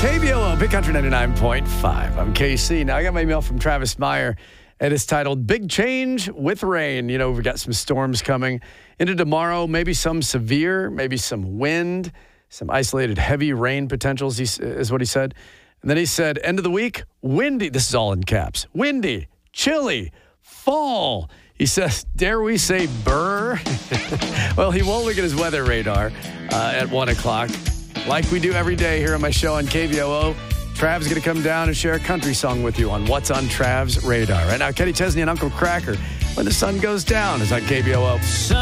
KBOO, Big Country 99.5. I'm KC. Now, I got my email from Travis Meyer, and it's titled Big Change with Rain. You know, we've got some storms coming into tomorrow, maybe some severe, maybe some wind, some isolated heavy rain potentials, is what he said. And then he said, end of the week, windy. This is all in caps. Windy, chilly, fall. He says, dare we say burr? Well, he won't look at his weather radar at 1 o'clock. Like we do every day here on my show on KBOO, Trav's going to come down and share a country song with you on What's on Trav's Radar. Right now, Kenny Chesney and Uncle Cracker, When the Sun Goes Down, is on KBOO.